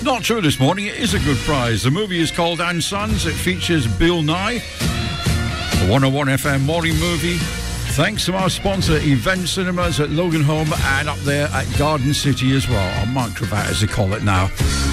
not true this morning. It is a good prize. The movie is called Anne Sons. It features Bill Nye. The 101 FM morning movie. Thanks to our sponsor, Event Cinemas at Logan Home and up there at Garden City as well, or Mark Cravat as they call it now.